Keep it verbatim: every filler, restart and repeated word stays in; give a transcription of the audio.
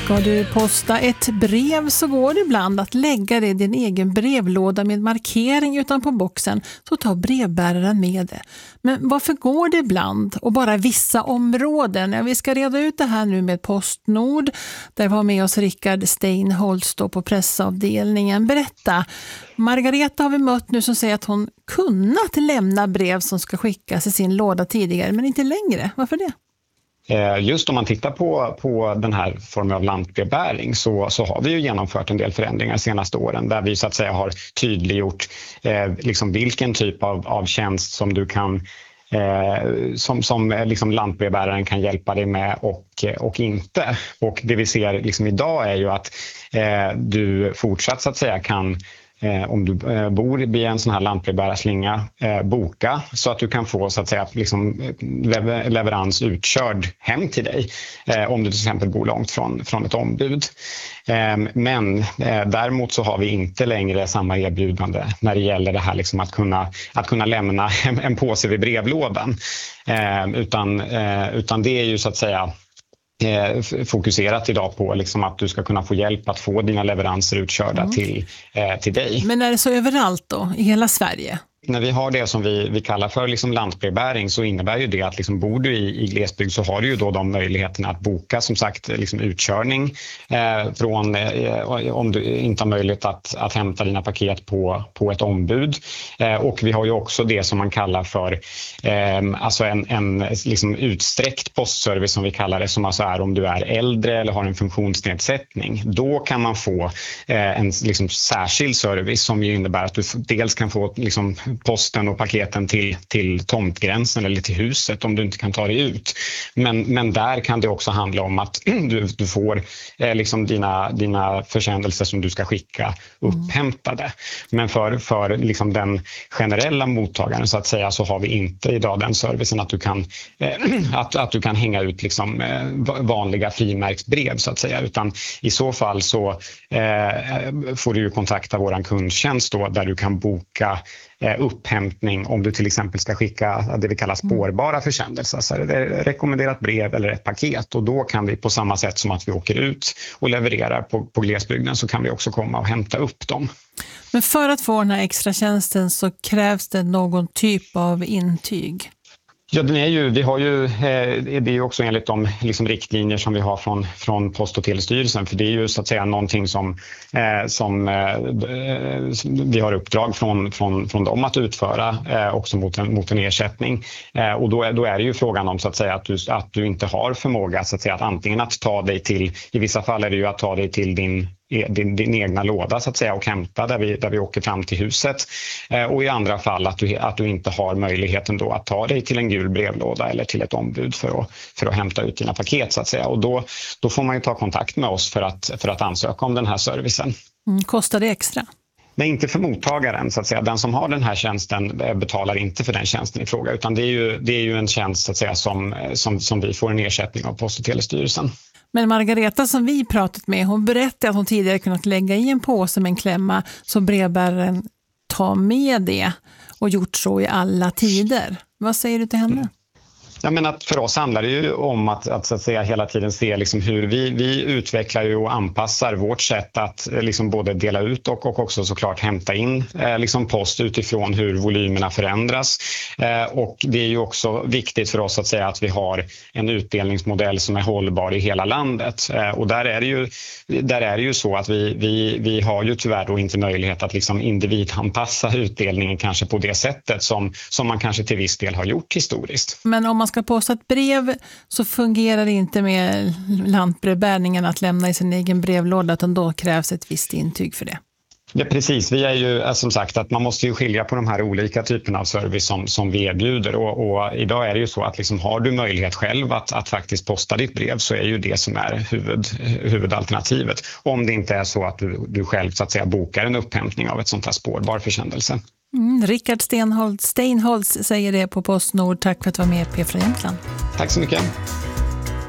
Ska du posta ett brev så går det ibland att lägga det i din egen brevlåda med markering utanpå boxen, så tar brevbäraren med det. Men varför går det ibland och bara vissa områden? Ja, vi ska reda ut det här nu med Postnord. Där var med oss Rickard Steinholtz på pressavdelningen. Berätta, Margareta har vi mött nu som säger att hon kunnat lämna brev som ska skickas i sin låda tidigare, men inte längre. Varför det? Just om man tittar på, på den här formen av lantbrevbäring så, så har vi ju genomfört en del förändringar de senaste åren där vi så att säga har tydliggjort eh, liksom vilken typ av, av tjänst som du kan eh, som, som liksom lantbrevbäraren kan hjälpa dig med och, och inte. Och det vi ser liksom idag är ju att eh, du fortsatt så att säga kan Eh, om du eh, bor vid en sån här lantbrevbärarslinga, eh, boka så att du kan få så att säga liksom, lever- leverans utkörd hem till dig eh, om du till exempel bor långt från, från ett ombud. Eh, men eh, däremot så har vi inte längre samma erbjudande när det gäller det här liksom att, kunna, att kunna lämna en, en påse vid brevlådan. Eh, utan, eh, utan det är ju så att säga fokuserat idag på liksom att du ska kunna få hjälp att få dina leveranser utkörda mm. till, eh, till dig. Men är det så överallt då, i hela Sverige? När vi har det som vi, vi kallar för liksom lantbrevbäring så innebär ju det att liksom bor du i, i glesbygd så har du ju då de möjligheterna att boka som sagt liksom utkörning eh, från, eh, om du inte har möjlighet att, att hämta dina paket på, på ett ombud. Eh, och vi har ju också det som man kallar för eh, alltså en, en liksom utsträckt postservice som vi kallar det, som alltså är om du är äldre eller har en funktionsnedsättning. Då kan man få eh, en liksom särskild service som ju innebär att du dels kan få liksom posten och paketen till, till tomtgränsen eller till huset om du inte kan ta dig ut. Men, men där kan det också handla om att du, du får eh, liksom dina, dina försändelser som du ska skicka upphämtade. Men för, för liksom den generella mottagaren så att säga så har vi inte idag den servicen att du kan, eh, att, att du kan hänga ut liksom, eh, vanliga frimärksbrev så att säga. Utan i så fall så eh, får du ju kontakta våran kundtjänst då, där du kan boka upphämtning om du till exempel ska skicka det vi kallar spårbara försändelser, så är det rekommenderat brev eller ett paket, och då kan vi på samma sätt som att vi åker ut och levererar på, på glesbygden så kan vi också komma och hämta upp dem. Men för att få den här extra tjänsten så krävs det någon typ av intyg? Ja, den är ju, vi har ju, det är ju också enligt de liksom riktlinjer som vi har från, från Post- och telestyrelsen, för det är ju så att säga någonting som, eh, som eh, vi har uppdrag från, från, från dem att utföra eh, också mot en, mot en ersättning. Eh, och då är, då är det ju frågan om så att säga att du, att du inte har förmåga så att säga att antingen att ta dig till, i vissa fall är det ju att ta dig till din Din, din egna låda så att säga och hämta där vi, där vi åker fram till huset. Eh, och i andra fall att du, att du inte har möjligheten då att ta dig till en gul brevlåda eller till ett ombud för att, för att hämta ut dina paket så att säga. Och då, då får man ju ta kontakt med oss för att, för att ansöka om den här servicen. Mm, kostar det extra? Nej, inte för mottagaren så att säga. Den som har den här tjänsten betalar inte för den tjänsten i fråga, utan det är ju, det är ju en tjänst så att säga som, som, som vi får en ersättning av Post- och telestyrelsen. Men Margareta som vi pratat med, hon berättade att hon tidigare kunnat lägga i en påse med en klämma så brevbäraren tar med det och gjort så i alla tider. Vad säger du till henne? Ja, men att för oss handlar det ju om att, att, så att säga, hela tiden se liksom hur vi, vi utvecklar ju och anpassar vårt sätt att liksom både dela ut och, och också såklart hämta in eh, liksom post utifrån hur volymerna förändras. Eh, och det är ju också viktigt för oss att säga att vi har en utdelningsmodell som är hållbar i hela landet. Eh, och där är det ju, där är det ju så att vi, vi, vi har ju tyvärr då inte möjlighet att liksom individanpassa utdelningen kanske på det sättet som, som man kanske till viss del har gjort historiskt. Men om man ska posta ett brev så fungerar det inte med lantbrevbäringen att lämna i sin egen brevlåda, utan då krävs ett visst intyg för det. Ja, precis. Vi är ju som sagt att man måste ju skilja på de här olika typerna av service som, som vi erbjuder, och, och idag är det ju så att liksom, har du möjlighet själv att, att faktiskt posta ditt brev så är ju det som är huvud, huvudalternativet. Om det inte är så att du, du själv så att säga bokar en upphämtning av ett sånt här spårbar försändelse. Mm, Rickard Steinholtz, Steinholtz säger det på Postnord. Tack för att du var med, P från Jämtland. Tack så mycket.